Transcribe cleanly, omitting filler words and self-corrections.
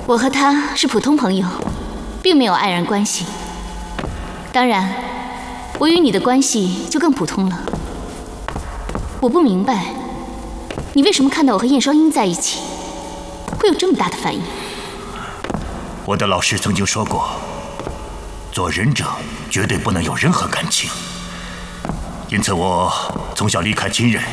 我和他是普通朋友，并没有爱人关系。当然，我与你的关系就更普通了。我不明白，你为什么看到我和燕双英在一起，会有这么大的反应？ 我的老师曾经说过，做忍者绝对不能有任何感情。因此，我从小离开亲人，